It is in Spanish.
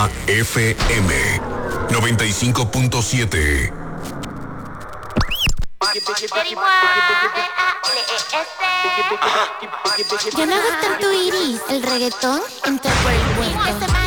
FM 95.7. Ya no hagas tanto iris, el reggaetón entra por el huerto.